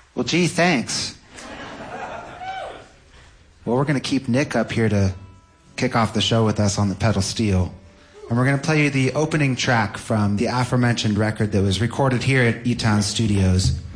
Well, gee, thanks. Well, we're going to keep Nick up here to kick off the show with us on the pedal steel. And we're going to play you the opening track from the aforementioned record that was recorded here at E-Town Studios